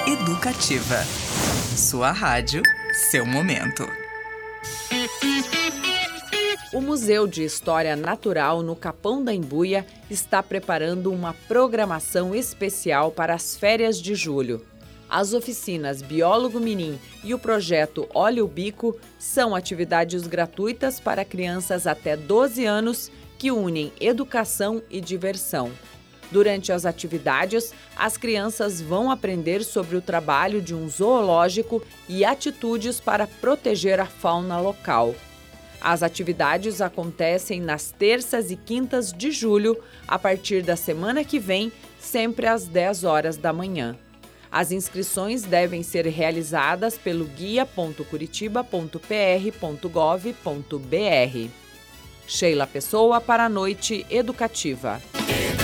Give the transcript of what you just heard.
Educativa. Sua rádio, seu momento. O Museu de História Natural no Capão da Embuia está preparando uma programação especial para as férias de julho. As oficinas Biólogo Mirim e o projeto Olha o Bico são atividades gratuitas para crianças até 12 anos que unem educação e diversão. Durante as atividades, as crianças vão aprender sobre o trabalho de um zoológico e atitudes para proteger a fauna local. As atividades acontecem nas terças e quintas de julho, a partir da semana que vem, sempre às 10 horas da manhã. As inscrições devem ser realizadas pelo guia.curitiba.pr.gov.br. Sheila Pessoa para a Noite Educativa.